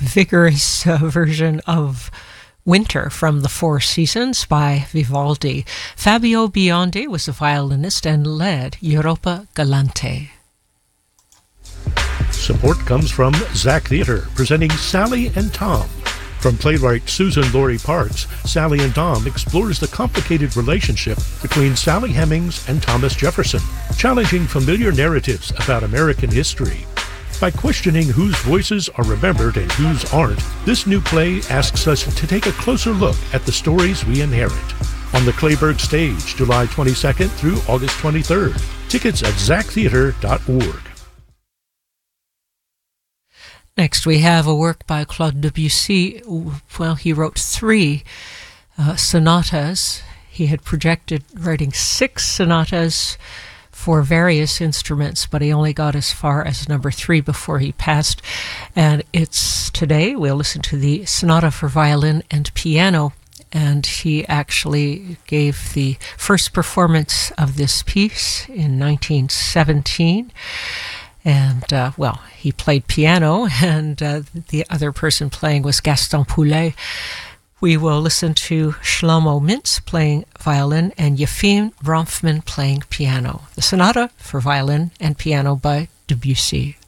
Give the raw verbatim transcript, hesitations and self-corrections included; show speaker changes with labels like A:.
A: vigorous uh, version of Winter from the Four Seasons by Vivaldi. Fabio Biondi was the violinist and led Europa Galante.
B: Support comes from Zach Theatre, presenting Sally and Tom. From playwright Susan Laurie Parks, Sally and Tom explores the complicated relationship between Sally Hemings and Thomas Jefferson, challenging familiar narratives about American history. By questioning whose voices are remembered and whose aren't, this new play asks us to take a closer look at the stories we inherit. On the Clayburgh stage, July twenty-second through August twenty-third. Tickets at zach theatre dot org.
A: Next, we have a work by Claude Debussy. Well, he wrote three uh, sonatas. He had projected writing six sonatas for various instruments, but he only got as far as number three before he passed. And it's today, we'll listen to the Sonata for Violin and Piano. And he actually gave the first performance of this piece in nineteen seventeen. And, uh, well, he played piano, and uh, the other person playing was Gaston Poulet. We will listen to Shlomo Mintz playing violin and Yefim Bronfman playing piano. The Sonata for Violin and Piano by Debussy.